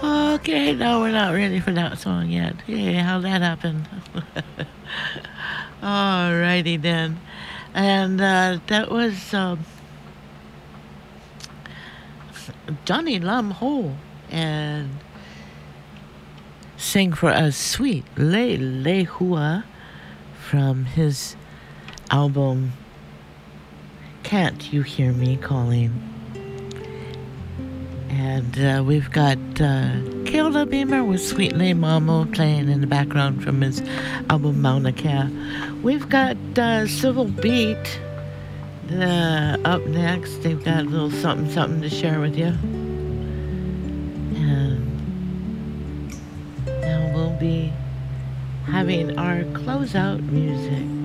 Okay, no, we're not ready for that song yet. Hey, how'd that happen? Alrighty then. And that was Johnny Lam Ho and sang for us Sweet Le Le Hua from his album Can't You Hear Me Calling. And we've got Kilda Beamer with Sweet Le Mamo playing in the background from his album Mauna Kea. We've got Civil Beat up next. They've got a little something to share with you. And now we'll be having our closeout music.